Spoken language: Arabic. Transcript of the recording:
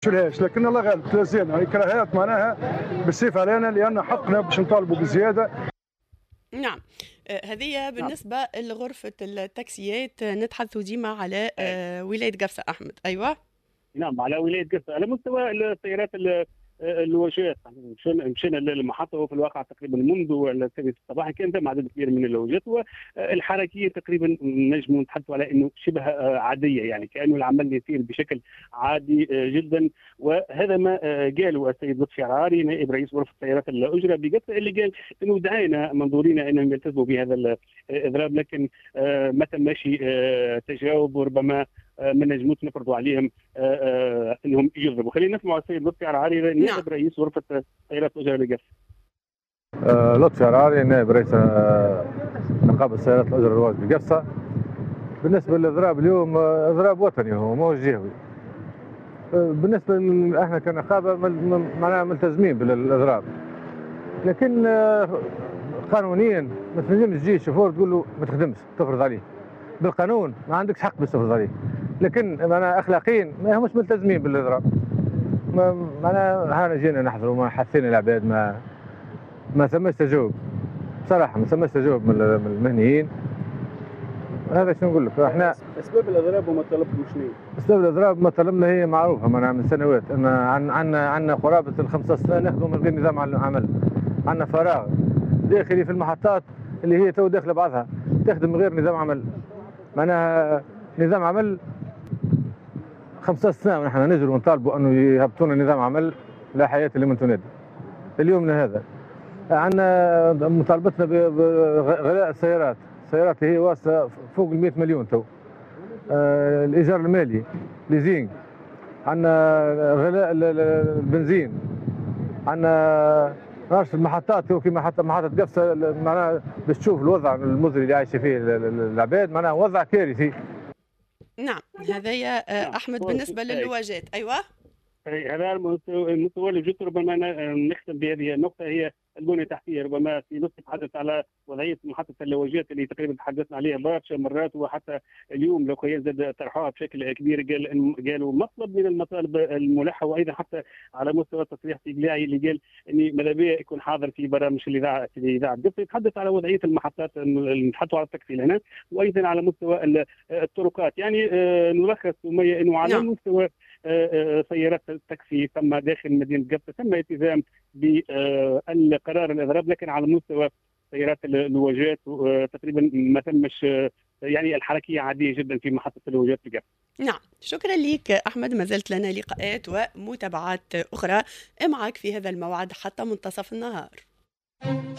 شريهاش، لكن الله غالب تلازينا الكراهيات معناها بالسيف علينا لان حقنا باش نطالبوا بزياده. نعم. هذه نعم. بالنسبة لغرفة التاكسيات. نتحدث ديما على أي. ولاية قفصة. أحمد، أيوة. نعم، على ولايه قفصه على مستوى السيارات اللوجات. مشينا للمحطه، وفي الواقع تقريبا منذ السادسة الصباح كان ثم عدد كبير من اللوجات، والحركيه تقريبا نجم نتحدثوا على انه شبه عاديه، يعني كانه العمل يسير بشكل عادي جدا. وهذا ما قاله السيد لطفي عراري نائب رئيس غرفه السيارات الاجره بقفصه، اللي قال انه دعينا منظورينا انهم يلتزموا بهذا الاضراب، لكن ما تمش تجاوب، وربما ما نجموش نفرضوا عليهم انهم يضربوا. خلينا نسمع السيد لطفي عراري نائب رئيس غرفه سيارات الاجره بقفصه. لطفي عراري نائب رئيس نقابه سيارات الاجره الواجد بقفصه. بالنسبه للاضراب اليوم اضراب وطني، هو مو جهوي. بالنسبه احنا كنقابه معناها ملتزمين بالاضراب، لكن قانونيا ما تنجمش تجي شوفور تقول له ما تخدمش، تفرض عليه بالقانون، ما عندكش حق باش تفرض عليه. لكن معناها اخلاقيا ما همش ملتزمين بالاضراب. معناها هانا جينا نحضروا، ما حثينا العباد، ما ثماش تجاوب بصراحه، ما ثماش تجاوب من المهنيين. هذا شنو نقول لك. احنا اسباب الاضراب ومطالبكم شنو؟ اسباب الاضراب مطالبنا هي معروفه معناها من سنوات، ان عندنا قرابه ال15 سنه نخدموا من غير نظام عمل. عندنا فراغ داخلي في المحطات اللي هي تو داخله بعضها تخدم من غير نظام عمل. معناها نظام عمل 15 سنه ونحن نجروا ونطالبوا انه يهبطونا نظام عمل لا حياه لمن تنادي. اليومنا هذا عندنا مطالبتنا بغلاء السيارات اللي هي واصله فوق ال 100 مليون تو. الايجار المالي، ليزينج، عندنا غلاء البنزين، عندنا نعرف المحطات كيما محطة قفصة معناها باش تشوف الوضع المزري اللي عايشه فيه العباد، معناها وضع كارثي. نعم، هذايا أحمد بالنسبة للواجات. أيوة. هذا المستوى اللي جيت ربما نختم بهذه النقطه، هي البنيه التحتيه. ربما في نص تحدث على وضعيه محطه اللواجات اللي تقريبا تحدثنا عليها برشا مرات، وحتى اليوم لو خيال زاد طرحوها بشكل كبير. قالوا مطلب من المطالب الملحه، وايضا حتى على مستوى التصريح التجلائي اللي قال ان ماذا بيا يكون حاضر في برامج الاذاعه. يتحدث على وضعيه المحطات، نتحدثوا على التكفيل هنا، وايضا على مستوى الطرقات. يعني نلخص سمية انه على مستوى سيارات التاكسي ثم داخل مدينه قفصه تم التزام بالقرار الاضراب، لكن على مستوى سيارات الواجات تقريبا ما تمش، يعني الحركيه عاديه جدا في محطه الواجات في قفصه. نعم، شكرا لك أحمد. ما زالت لنا لقاءات ومتابعات أخرى معك في هذا الموعد حتى منتصف النهار.